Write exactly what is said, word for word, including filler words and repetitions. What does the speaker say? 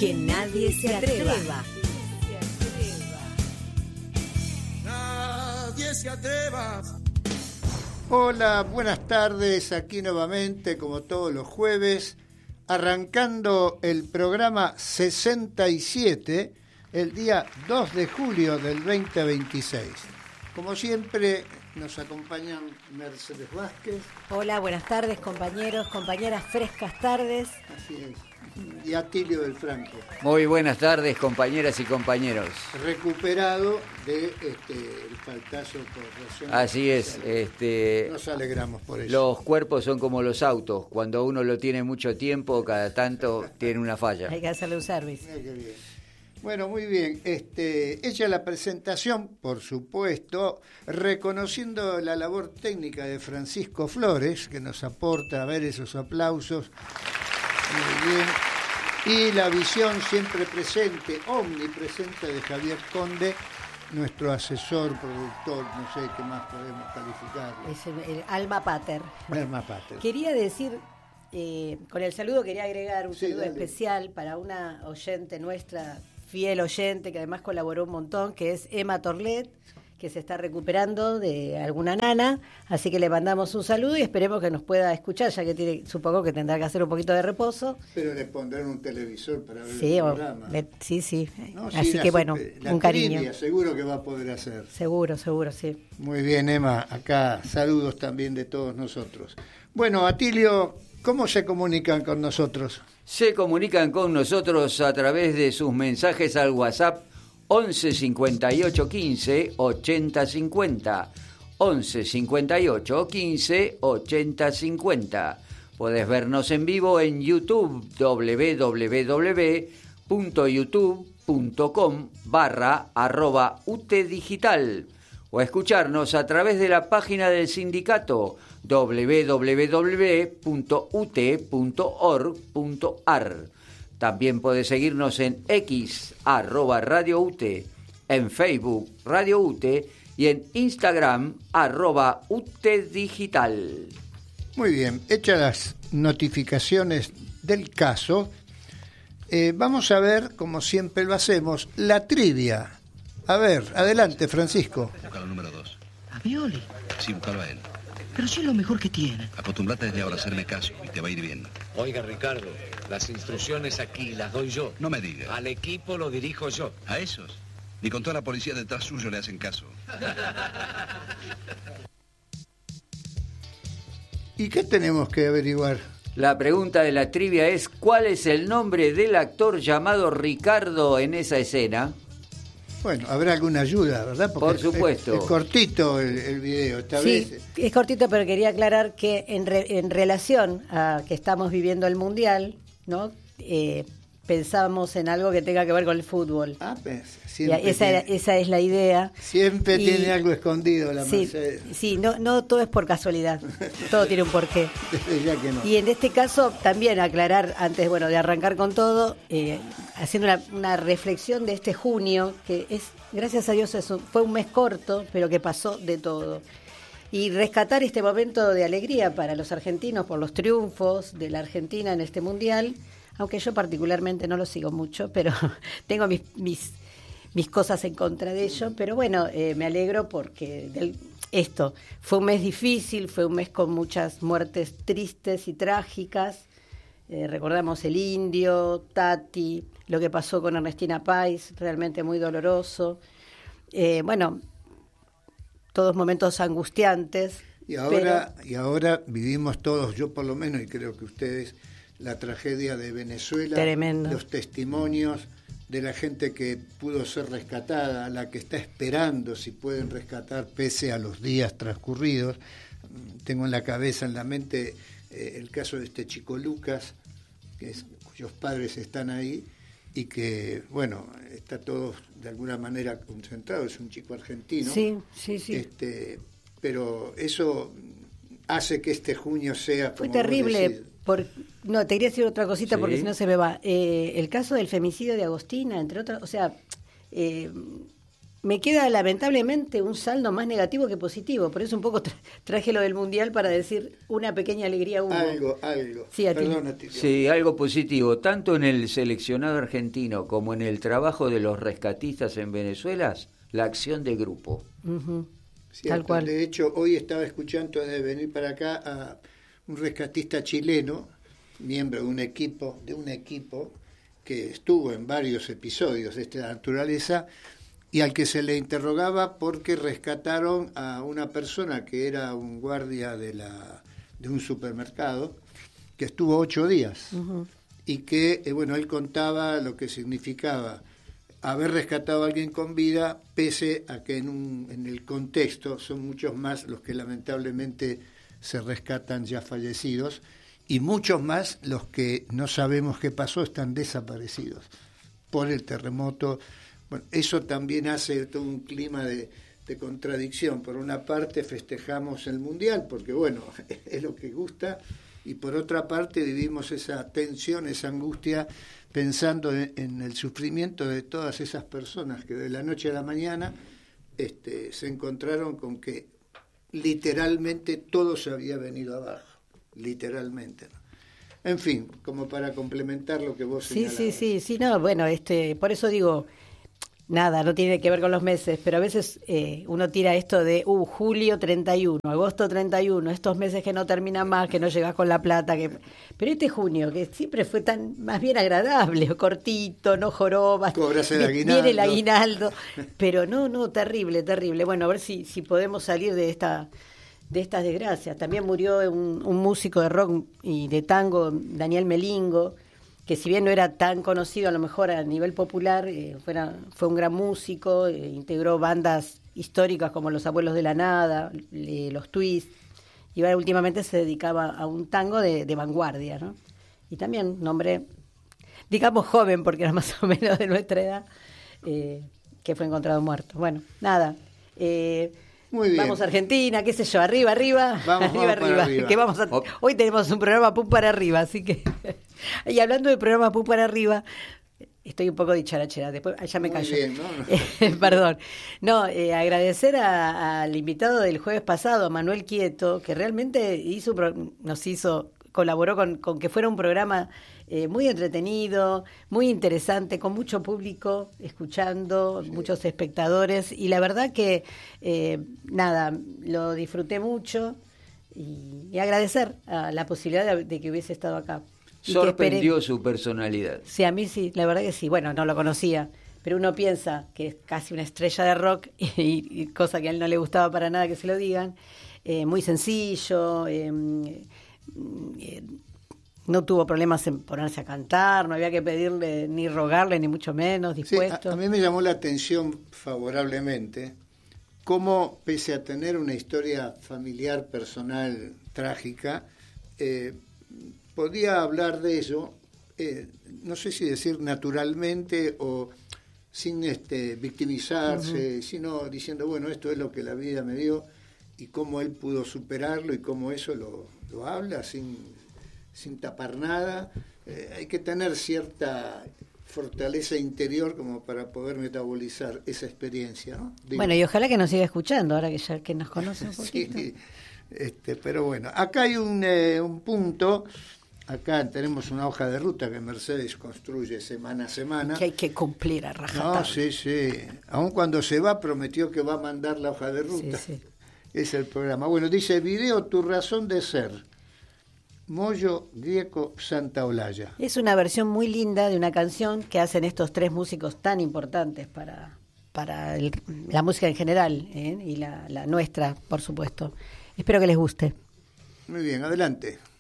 Que nadie se atreva. Nadie se atreva. Hola, buenas tardes, aquí nuevamente como todos los jueves, arrancando el programa sesenta y siete, el día dos de julio del veinte veintiséis. Como siempre nos acompañan Mercedes Vázquez. Hola, buenas tardes compañeros, compañeras, frescas tardes. Así es. Y Atilio del Franco. Muy buenas tardes, compañeras y compañeros. Recuperado de este, el faltazo por razón. Así es. Este, Nos alegramos por eso. Los cuerpos son como los autos. Cuando uno lo tiene mucho tiempo, cada tanto tiene una falla. Hay que hacerle un service. Ay, qué bien. Bueno, muy bien. Este, hecha la presentación, por supuesto, reconociendo la labor técnica de Francisco Flores, que nos aporta a ver esos aplausos. Muy bien. Y la visión siempre presente, omnipresente de Javier Conde, nuestro asesor, productor, no sé qué más podemos calificarlo. Es el, el alma pater. Alma pater. Quería decir, eh, con el saludo quería agregar un Sí, saludo dale. especial para una oyente nuestra, fiel oyente, que además colaboró un montón, que es Emma Torlet, que se está recuperando de alguna nana, así que le mandamos un saludo y esperemos que nos pueda escuchar, ya que tiene, supongo que tendrá que hacer un poquito de reposo. Pero le pondrán un televisor para ver Sí, el o- programa. le- sí, sí. No, sí, Así la que bueno, super- la un cariño. trivia seguro que va a poder hacer. Seguro, seguro, sí. Muy bien, Emma, acá saludos también de todos nosotros. Bueno, Atilio, ¿cómo se comunican con nosotros? Se comunican con nosotros a través de sus mensajes al WhatsApp once cincuenta y ocho quince ochenta cincuenta. once cincuenta y ocho quince ochenta cincuenta. Podés vernos en vivo en YouTube, doble u doble u doble u punto youtube punto com barra arroba UT Digital, o escucharnos a través de la página del sindicato doble u doble u doble u punto u t punto org punto a r. También podés seguirnos en X, arroba Radio U T, en Facebook, Radio U T, y en Instagram, arroba U T Digital. Muy bien, hechas las notificaciones del caso, eh, vamos a ver, como siempre lo hacemos, la trivia. A ver, adelante, Francisco. Búscalo número dos. ¿A Violi? Sí, búscalo a él. Pero si es lo mejor que tiene. Acostumbrate desde ahora a hacerme caso y te va a ir bien. Oiga, Ricardo, las instrucciones aquí las doy yo. No me digas. Al equipo lo dirijo yo. ¿A esos? Ni con toda la policía detrás suyo le hacen caso. ¿Y qué tenemos que averiguar? La pregunta de la trivia es: ¿cuál es el nombre del actor llamado Ricardo en esa escena? Bueno, habrá alguna ayuda, ¿verdad? Por es- supuesto. Es, es cortito el, el video, esta Sí, vez. es cortito, pero quería aclarar que en, re- en relación a que estamos viviendo el Mundial, ¿no? Eh, pensamos en algo que tenga que ver con el fútbol. Ah, pues, Y siempre, esa, era- tiene, esa es la idea. siempre Y- tiene algo escondido la Sí, Mercedes. sí, no, no todo es por casualidad, todo tiene un porqué. Desde ya que no. Y en este caso también aclarar, antes bueno de arrancar con todo, eh, haciendo una, una reflexión de este junio, que es, gracias a Dios, es un- fue un mes corto, pero que pasó de todo. Y rescatar este momento de alegría para los argentinos por los triunfos de la Argentina en este Mundial, aunque yo particularmente no lo sigo mucho, pero tengo mis, mis, mis cosas en contra de ello. Pero bueno, eh, me alegro porque del- esto fue un mes difícil, fue un mes con muchas muertes tristes y trágicas. Eh, recordamos el Indio, Tati, lo que pasó con Ernestina Pais, realmente muy doloroso. Eh, bueno, todos momentos angustiantes. Y ahora, y ahora vivimos todos, yo por lo menos, y creo que ustedes, la tragedia de Venezuela, Tremendo. los testimonios de la gente que pudo ser rescatada, la que está esperando si pueden rescatar pese a los días transcurridos. Tengo en la cabeza, en la mente, eh, el caso de este chico Lucas, que es, cuyos padres están ahí y que, bueno, está todo de alguna manera concentrado, es un chico argentino. Sí, sí, sí. Este, pero eso hace que este junio sea Fue como vos terrible. decís. Por, no, te quería decir otra cosita Sí. porque si no se me va. Eh, el caso del femicidio de Agostina, entre otras, o sea, eh, me queda lamentablemente un saldo más negativo que positivo. Por eso un poco tra- traje lo del Mundial para decir una pequeña alegría hubo. Algo, algo. Sí, a ti. Perdona, Tilio. Sí, algo positivo, tanto en el seleccionado argentino como en el trabajo de los rescatistas en Venezuela, la acción de grupo. Ujú. Cierto. Tal cual. De hecho, hoy estaba escuchando antes de venir para acá a un rescatista chileno, miembro de un equipo, de un equipo que estuvo en varios episodios de esta naturaleza y al que se le interrogaba porque rescataron a una persona que era un guardia de la de un supermercado que estuvo ocho días Ujú. y que eh, bueno él contaba lo que significaba haber rescatado a alguien con vida, pese a que en, un, en el contexto son muchos más los que lamentablemente se rescatan ya fallecidos y muchos más los que no sabemos qué pasó, están desaparecidos por el terremoto. Bueno, eso también hace todo un clima de, de contradicción. Por una parte festejamos el Mundial, porque bueno, es lo que gusta, y por otra parte vivimos esa tensión, esa angustia, pensando en, en el sufrimiento de todas esas personas que de la noche a la mañana este, se encontraron con que literalmente todo se había venido abajo, literalmente, ¿no? En fin, como para complementar lo que vos Sí, señalabas. sí, sí, sí, no, bueno, este, por eso digo, nada, no tiene que ver con los meses, pero a veces eh, uno tira esto de, uh, julio treinta y uno, agosto treinta y uno, estos meses que no terminan más, que no llegas con la plata, que pero este junio, que siempre fue tan, más bien agradable, cortito, no jorobas, Cobras el vi- aguinaldo. viene el aguinaldo, pero no, no, terrible, terrible. Bueno, a ver si, si podemos salir de esta... de estas desgracias. También murió un, un músico de rock y de tango, Daniel Melingo, que si bien no era tan conocido a lo mejor a nivel popular, eh, fuera, fue un gran músico, eh, integró bandas históricas como Los Abuelos de la Nada, eh, Los Twists, y ahora últimamente se dedicaba a un tango de, de vanguardia, ¿no? Y también un hombre, digamos joven, porque era más o menos de nuestra edad, eh, que fue encontrado muerto. Bueno, nada, eh, Muy bien. vamos a Argentina, qué sé yo, arriba, arriba, Vamos, arriba, vamos para arriba. arriba. Que vamos a- Op. hoy tenemos un programa pum para arriba, así que... Y hablando de programa pum para arriba, estoy un poco dicharachera, después ya me Muy callo. bien, ¿no? Perdón. No, eh, agradecer a- al invitado del jueves pasado, Manuel Quieto, que realmente hizo, un pro- nos hizo, colaboró con, con que fuera un programa eh, muy entretenido, muy interesante, con mucho público escuchando, muchos espectadores, y la verdad que, eh, nada, lo disfruté mucho y, y agradecer a la posibilidad de, de que hubiese estado acá. Y que esperé- Sorprendió su personalidad. Sí, a mí sí, la verdad que sí. Bueno, no lo conocía, pero uno piensa que es casi una estrella de rock y, y cosa que a él no le gustaba para nada que se lo digan. Eh, muy sencillo, eh, eh, no tuvo problemas en ponerse a cantar, no había que pedirle ni rogarle, ni mucho menos, Sí, dispuesto. a, a mí me llamó la atención favorablemente cómo, pese a tener una historia familiar, personal, trágica, eh, podía hablar de ello, eh, no sé si decir naturalmente o sin este victimizarse, uh-huh. sino diciendo, bueno, esto es lo que la vida me dio y cómo él pudo superarlo y cómo eso lo, lo habla sin, sin tapar nada. Eh, hay que tener cierta fortaleza interior como para poder metabolizar esa experiencia, ¿no? Digo, bueno, y ojalá que nos siga escuchando ahora que ya que nos conoce un poquito. Sí, este, pero bueno, acá hay un, eh, un punto, acá tenemos una hoja de ruta que Mercedes construye semana a semana. Que hay que cumplir a rajatabla. No, sí, sí. Aun cuando se va, prometió que va a mandar la hoja de ruta. Sí, sí. Es el programa. Bueno, dice, video Tu razón de ser. Moyo, Gieco, Santaolalla. Es una versión muy linda de una canción que hacen estos tres músicos tan importantes para, para el, la música en general, ¿eh? Y la, la nuestra, por supuesto. Espero que les guste. Muy bien, adelante.